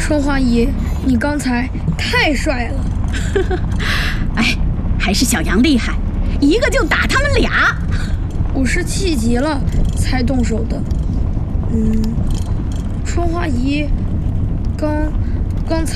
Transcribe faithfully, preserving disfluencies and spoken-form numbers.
春花姨，你刚才太帅了。 哎，还是小杨厉害，一个就打他们俩。 我是气急了才动手的。嗯，春花姨，刚刚才。